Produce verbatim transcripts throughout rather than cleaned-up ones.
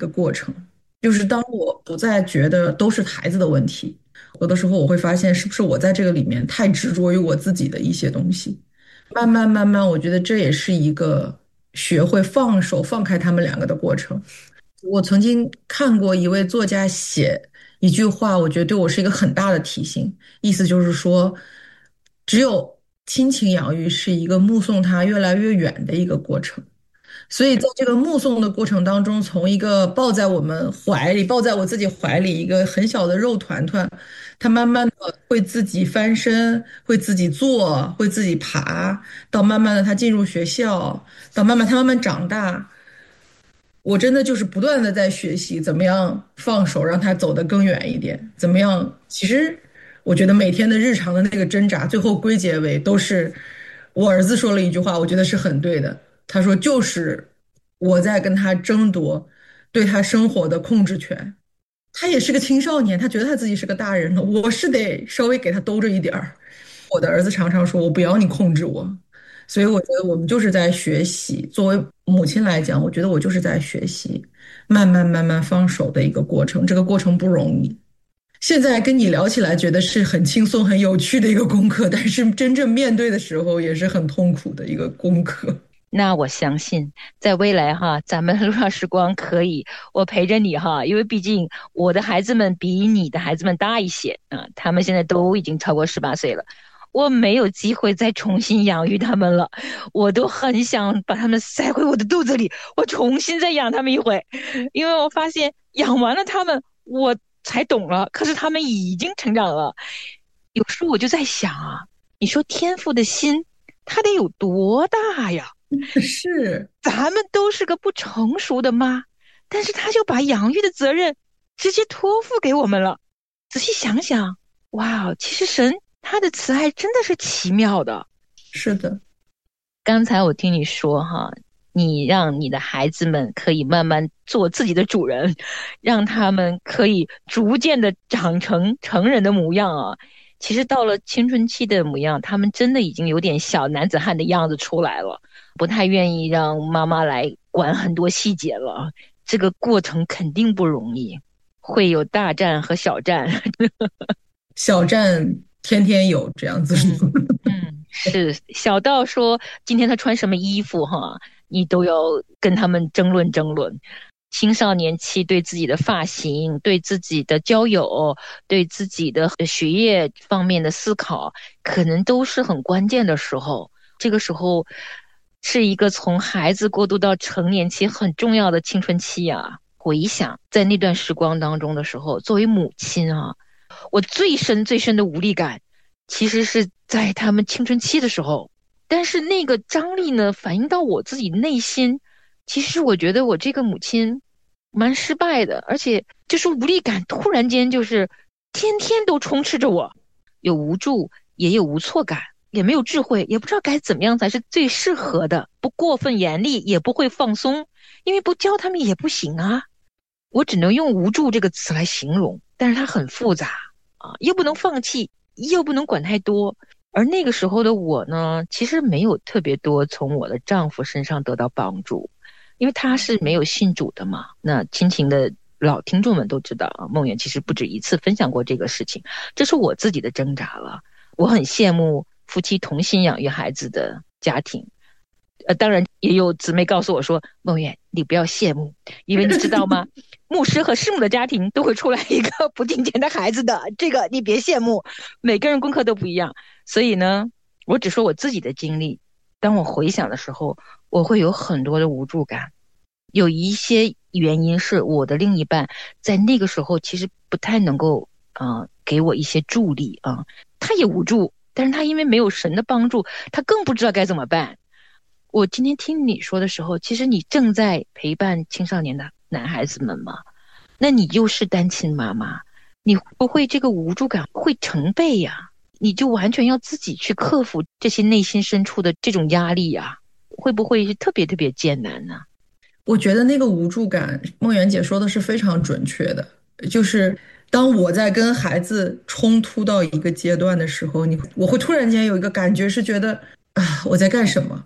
个过程。就是当我不再觉得都是孩子的问题，有的时候我会发现是不是我在这个里面太执着于我自己的一些东西。慢慢慢慢，我觉得这也是一个学会放手、放开他们两个的过程。我曾经看过一位作家写一句话，我觉得对我是一个很大的提醒，意思就是说，只有亲情养育是一个目送他越来越远的一个过程。所以在这个目送的过程当中，从一个抱在我们怀里，抱在我自己怀里一个很小的肉团团，他慢慢的会自己翻身，会自己坐，会自己爬，到慢慢的他进入学校，到慢慢他慢慢长大。我真的就是不断的在学习怎么样放手，让他走得更远一点，怎么样？其实我觉得每天的日常的那个挣扎，最后归结为都是我儿子说了一句话，我觉得是很对的。他说就是我在跟他争夺对他生活的控制权。他也是个青少年，他觉得他自己是个大人了，我是得稍微给他兜着一点儿。我的儿子常常说：“我不要你控制我。”所以我觉得我们就是在学习。作为母亲来讲，我觉得我就是在学习，慢慢慢慢放手的一个过程。这个过程不容易。现在跟你聊起来，觉得是很轻松、很有趣的一个功课，但是真正面对的时候，也是很痛苦的一个功课。 那我相信，在未来哈，咱们路上时光可以，我陪着你哈，因为毕竟我的孩子们比你的孩子们大一些啊，他们现在都已经超过十八岁了，我没有机会再重新养育他们了，我都很想把他们塞回我的肚子里，我重新再养他们一回，因为我发现养完了他们，我才懂了，可是他们已经成长了。有时候我就在想啊，你说天父的心，他得有多大呀？ 是， 咱们都是个不成熟的妈，但是他就把养育的责任直接托付给我们了。仔细想想，哇，其实神他的慈爱真的是奇妙的。 是的， 刚才我听你说哈，你让你的孩子们可以慢慢做自己的主人，让他们可以逐渐的长成成人的模样啊。其实到了青春期的模样，他们真的已经有点小男子汉的样子出来了，不太愿意让妈妈来管很多细节了。这个过程肯定不容易，会有大战和小战。 小站天天有这样子嗯说。 嗯，是小到说今天他穿什么衣服哈，你都要跟他们争论争论。青少年期对自己的发型、对自己的交友、对自己的学业方面的思考，可能都是很关键的时候。这个时候是一个从孩子过渡到成年期很重要的青春期啊。回想在那段时光当中的时候，作为母亲啊，我最深最深的无力感。其实是在他们青春期的时候，但是那个张力呢，反映到我自己内心，其实我觉得我这个母亲蛮失败的，而且就是无力感突然间就是天天都充斥着我，有无助，也有无措感，也没有智慧，也不知道该怎么样才是最适合的，不过分严厉，也不会放松，因为不教他们也不行啊，我只能用无助这个词来形容，但是它很复杂啊，又不能放弃。又不能管太多。而那个时候的我呢，其实没有特别多从我的丈夫身上得到帮助，因为他是没有信主的嘛。那亲情的老听众们都知道啊，梦圆其实不止一次分享过这个事情，这是我自己的挣扎了。我很羡慕夫妻同心养育孩子的家庭。呃，当然也有姊妹告诉我说，梦圆，你不要羡慕，因为你知道吗？牧师和师母的家庭都会出来一个不金钱的孩子的，这个你别羡慕，每个人功课都不一样。所以呢，我只说我自己的经历。当我回想的时候，我会有很多的无助感。有一些原因是我的另一半在那个时候其实不太能够呃给我一些助力啊，他也无助，但是他因为没有神的帮助，他更不知道该怎么办。我今天听你说的时候，其实你正在陪伴青少年的男孩子们吗？那你又是单亲妈妈，你会不会这个无助感会成倍呀？你就完全要自己去克服这些内心深处的这种压力呀？会不会是特别特别艰难呢？ 我觉得那个无助感，梦圆姐说的是非常准确的。就是当我在跟孩子冲突到一个阶段的时候，你我会突然间有一个感觉是觉得啊，我在干什么？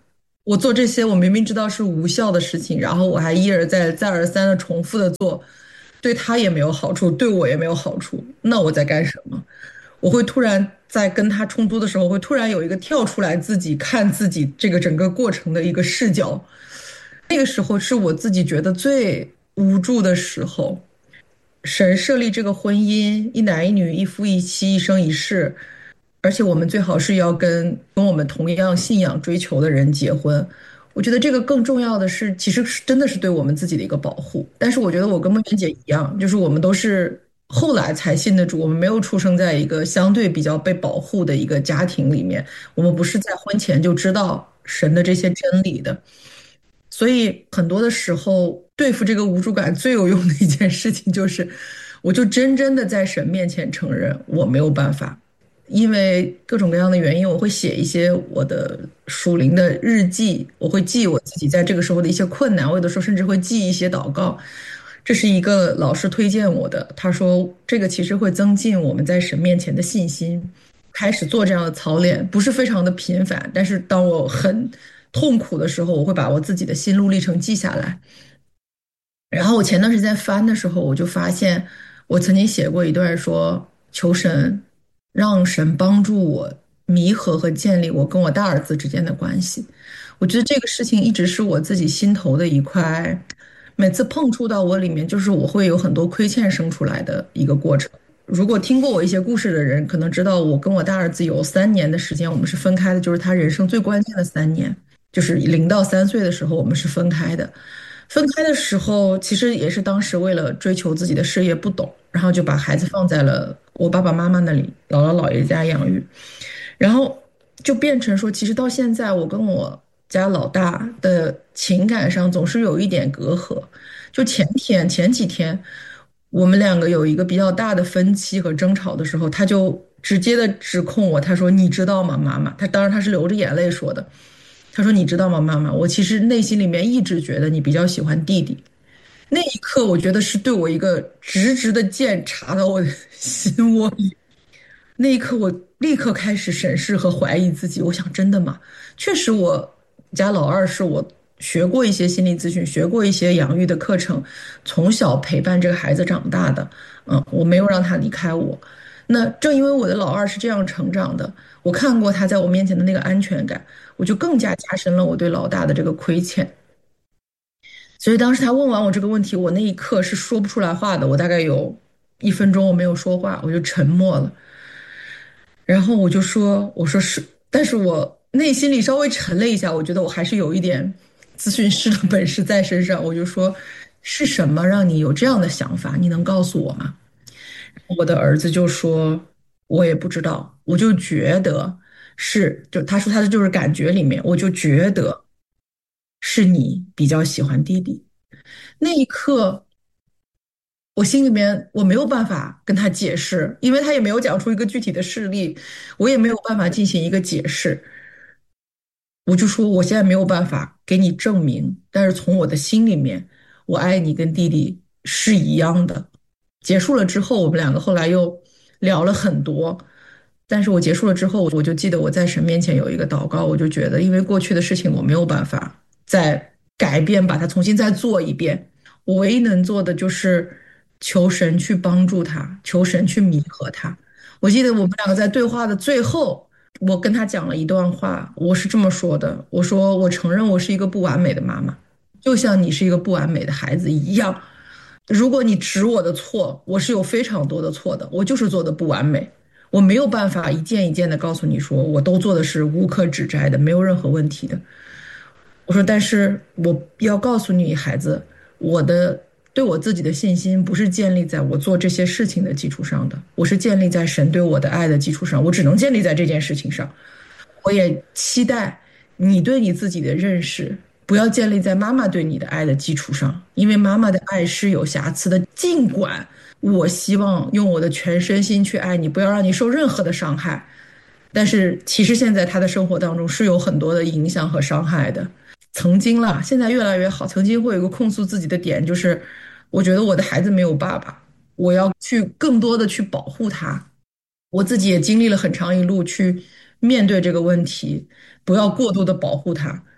我做这些，我明明知道是无效的事情，然后我还一而再、再而三的重复的做，对他也没有好处，对我也没有好处，那我在干什么？我会突然在跟他冲突的时候，会突然有一个跳出来自己看自己这个整个过程的一个视角，那个时候是我自己觉得最无助的时候。神设立这个婚姻，一男一女，一夫一妻，一生一世，而且我们最好是要跟跟我们同样信仰追求的人结婚。我觉得这个更重要的是，其实是真的是对我们自己的一个保护。但是我觉得我跟梦圆姐一样，就是我们都是后来才信的主，我们没有出生在一个相对比较被保护的一个家庭里面，我们不是在婚前就知道神的这些真理的。所以很多的时候，对付这个无助感最有用的一件事情就是，我就真真的在神面前承认我没有办法，因为各种各样的原因，我会写一些我的属灵的日记，我会记我自己在这个时候的一些困难，我有的时候甚至会记一些祷告。这是一个老师推荐我的，他说这个其实会增进我们在神面前的信心。开始做这样的操练，不是非常的频繁，但是当我很痛苦的时候，我会把我自己的心路历程记下来。然后我前段时间翻的时候，我就发现我曾经写过一段说，求神让神帮助我弥合和建立我跟我大儿子之间的关系。我觉得这个事情一直是我自己心头的一块，每次碰触到我里面，就是我会有很多亏欠生出来的一个过程。如果听过我一些故事的人，可能知道我跟我大儿子有三年的时间，我们是分开的，就是他人生最关键的三年，就是零到三岁的时候，我们是分开的。分开的时候，其实也是当时为了追求自己的事业不懂，然后就把孩子放在了我爸爸妈妈那里，姥姥姥爷家养育，然后就变成说，其实到现在，我跟我家老大的情感上总是有一点隔阂。就前天前几天，我们两个有一个比较大的分歧和争吵的时候，他就直接的指控我，他说：“你知道吗，妈妈？”他当然他是流着眼泪说的。他说：“你知道吗，妈妈？我其实内心里面一直觉得你比较喜欢弟弟。”那一刻，我觉得是对我一个直直的剑插到我的心窝里。那一刻，我立刻开始审视和怀疑自己。我想，真的吗？确实，我家老二是我学过一些心理咨询，学过一些养育的课程，从小陪伴这个孩子长大的。嗯，我没有让他离开我。那正因为我的老二是这样成长的，我看过他在我面前的那个安全感，我就更加加深了我对老大的这个亏欠。所以当时他问完我这个问题，我那一刻是说不出来话的。我大概有一分钟我没有说话，我就沉默了。然后我就说：“我说是，但是我内心里稍微沉了一下，我觉得我还是有一点咨询师的本事在身上。我就说，是什么让你有这样的想法？你能告诉我吗？”我的儿子就说：“我也不知道，我就觉得是，就他说他的就是感觉里面，我就觉得是你比较喜欢弟弟。”那一刻，我心里面我没有办法跟他解释，因为他也没有讲出一个具体的事例，我也没有办法进行一个解释。我就说我现在没有办法给你证明，但是从我的心里面，我爱你跟弟弟是一样的。结束了之后，我们两个后来又聊了很多，但是我结束了之后，我就记得我在神面前有一个祷告，我就觉得因为过去的事情我没有办法再改变，把它重新再做一遍。我唯一能做的就是求神去帮助他，求神去弥合他。我记得我们两个在对话的最后，我跟他讲了一段话，我是这么说的：我说我承认我是一个不完美的妈妈，就像你是一个不完美的孩子一样。如果你指我的错，我是有非常多的错的，我就是做的不完美，我没有办法一件一件的告诉你说我都做的是无可指摘的，没有任何问题的。我说，但是我要告诉你，孩子，我的对我自己的信心不是建立在我做这些事情的基础上的，我是建立在神对我的爱的基础上，我只能建立在这件事情上。我也期待你对你自己的认识不要建立在妈妈对你的爱的基础上，因为妈妈的爱是有瑕疵的。尽管我希望用我的全身心去爱你，不要让你受任何的伤害，但是其实现在她的生活当中是有很多的影响和伤害的。曾经啦，现在越来越好。曾经会有一个控诉自己的点，就是我觉得我的孩子没有爸爸，我要去更多的去保护他。我自己也经历了很长一路去面对这个问题，不要过度的保护他，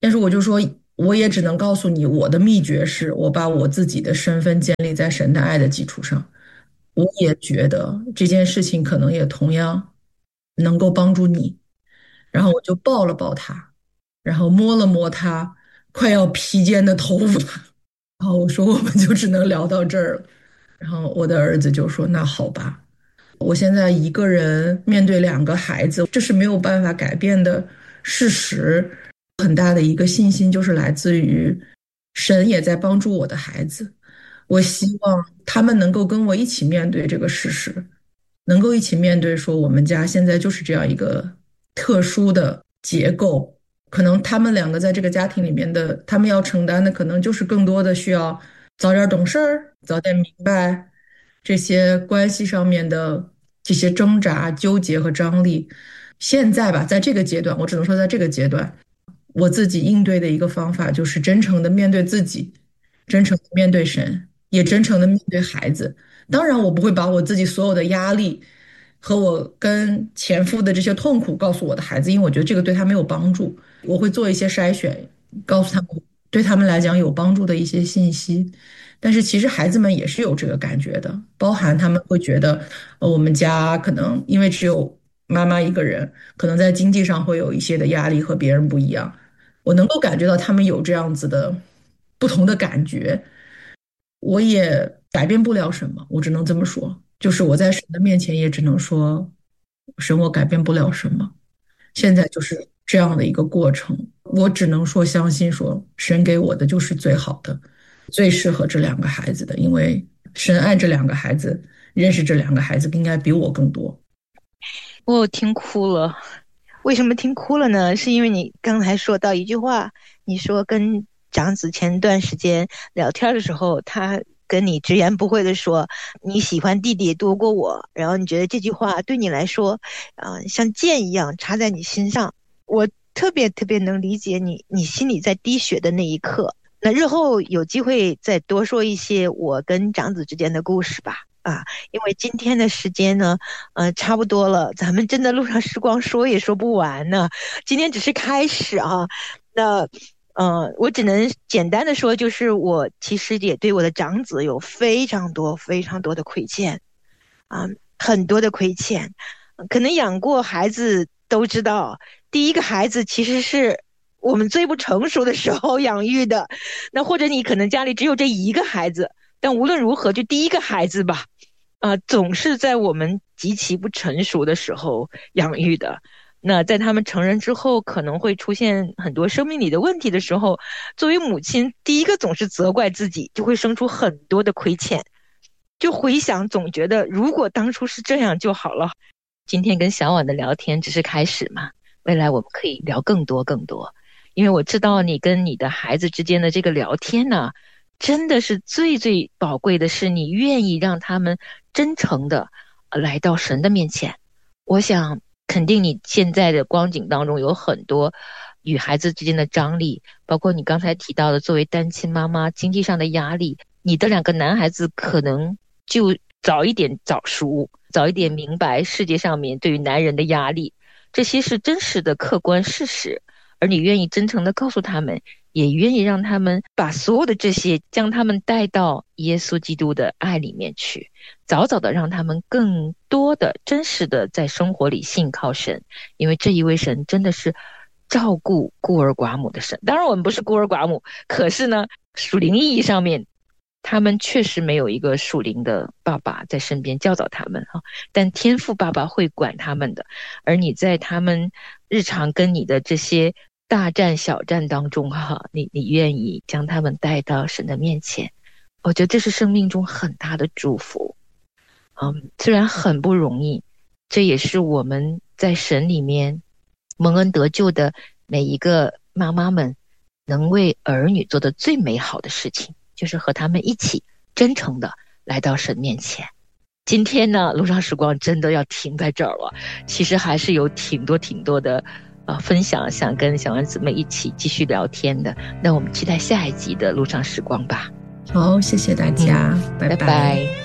但是我就说，我也只能告诉你，我的秘诀是我把我自己的身份建立在神的爱的基础上。我也觉得这件事情可能也同样能够帮助你。然后我就抱了抱他，然后摸了摸他快要披肩的头发，然后我说我们就只能聊到这儿了。然后我的儿子就说：“那好吧。”我现在一个人面对两个孩子，这是没有办法改变的事实。很大的一个信心就是来自于神也在帮助我的孩子。我希望他们能够跟我一起面对这个事实，能够一起面对说我们家现在就是这样一个特殊的结构。可能他们两个在这个家庭里面的，他们要承担的可能就是更多的需要早点懂事儿，早点明白这些关系上面的这些挣扎、纠结和张力。现在吧，在这个阶段，我只能说，在这个阶段，我自己应对的一个方法就是真诚的面对自己，真诚的面对神，也真诚的面对孩子。当然，我不会把我自己所有的压力和我跟前夫的这些痛苦告诉我的孩子，因为我觉得这个对他没有帮助。我会做一些筛选，告诉他们对他们来讲有帮助的一些信息。但是其实孩子们也是有这个感觉的，包含他们会觉得，呃，我们家可能因为只有妈妈一个人，可能在经济上会有一些的压力和别人不一样。我能够感觉到他们有这样子的不同的感觉，我也改变不了什么，我只能这么说，就是我在神的面前也只能说，神我改变不了什么，现在就是这样的一个过程，我只能说相信说神给我的就是最好的，最适合这两个孩子的，因为神爱这两个孩子，认识这两个孩子应该比我更多。 我听哭了。为什么听哭了呢？是因为你刚才说到一句话，你说跟长子前段时间聊天的时候，他跟你直言不讳的说你喜欢弟弟多过我，然后你觉得这句话对你来说，啊、像剑一样插在你心上。我特别特别能理解你，你心里在滴血的那一刻。那日后有机会再多说一些我跟长子之间的故事吧。啊，因为今天的时间呢，呃，差不多了，咱们真的路上时光说也说不完呢。今天只是开始啊，那，呃，我只能简单的说，就是我其实也对我的长子有非常多非常多的亏欠啊，很多的亏欠。可能养过孩子都知道，第一个孩子其实是我们最不成熟的时候养育的，那或者你可能家里只有这一个孩子，但无论如何，就第一个孩子吧。啊、呃总是在我们极其不成熟的时候养育的。那在他们成人之后，可能会出现很多生命里的问题的时候，作为母亲，第一个总是责怪自己，就会生出很多的亏欠。就回想，总觉得如果当初是这样就好了。今天跟小婉的聊天只是开始嘛，未来我们可以聊更多更多，因为我知道你跟你的孩子之间的这个聊天呢，真的是最最宝贵的是你愿意让他们真诚的来到神的面前。我想肯定你现在的光景当中有很多与孩子之间的张力，包括你刚才提到的作为单亲妈妈经济上的压力，你的两个男孩子可能就早一点早熟，早一点明白世界上面对于男人的压力，这些是真实的客观事实，而你愿意真诚的告诉他们，也愿意让他们把所有的这些将他们带到耶稣基督的爱里面去，早早的让他们更多的真实的在生活里信靠神，因为这一位神真的是照顾孤儿寡母的神。当然我们不是孤儿寡母，可是呢属灵意义上面他们确实没有一个属灵的爸爸在身边教导他们，但天父爸爸会管他们的。而你在他们日常跟你的这些大战小战当中哈，你你愿意将他们带到神的面前，我觉得这是生命中很大的祝福。嗯，虽然很不容易，这也是我们在神里面蒙恩得救的每一个妈妈们能为儿女做的最美好的事情，就是和他们一起真诚的来到神面前。今天呢，路上时光真的要停在这儿了，其实还是有挺多挺多的呃分享想跟小丸姊妹一起继续聊天的，那我们期待下一集的路上时光吧。 好，谢谢大家， 嗯、 拜拜拜。